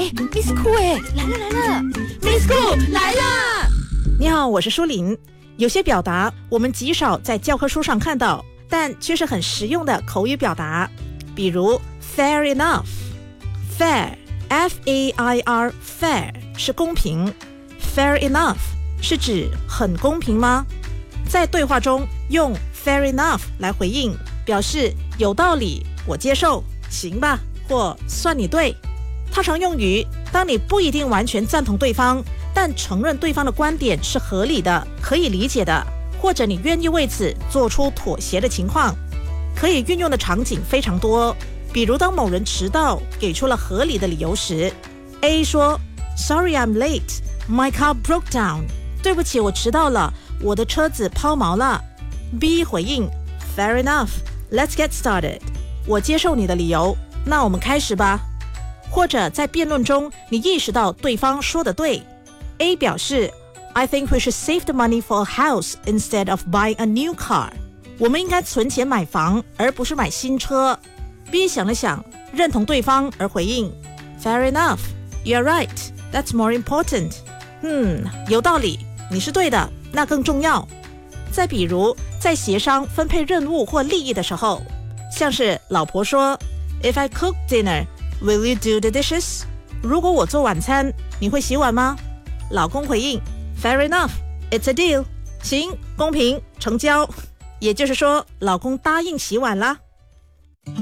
，Miss Cool 来了 ，Miss Cool 来了。 你好，我是舒琳。有些表达我们极少在教科书上看到，但却是很实用的口语表达，比如 fair enough。fair F-A-I-R fair 是公平， fair enough 是指很公平吗？在对话中用 fair enough 来回应，表示有道理，我接受，行吧，或算你对。它常用于当你不一定完全赞同对方，但承认对方的观点是合理的，可以理解的，或者你愿意为此做出妥协的情况。可以运用的场景非常多，比如当某人迟到给出了合理的理由时， A 说 Sorry I'm late, my car broke down 对不起我迟到了，我的车子抛锚了。 B 回应 Fair enough, let's get started 我接受你的理由，那我们开始吧。或者在辩论中你意识到对方说的对， A 表示 I think we should save the money for a house instead of buying a new car 我们应该存钱买房而不是买新车。 B 想了想，认同对方而回应 Fair enough, you're right, that's more important 有道理，你是对的，那更重要。再比如在协商分配任务或利益的时候，像是老婆说 If I cook dinner, will you do the dishes 如果我做晚餐，你会洗碗吗？老公回应 Fair enough, it's a deal 行，公平，成交。也就是说，老公答应洗碗啦。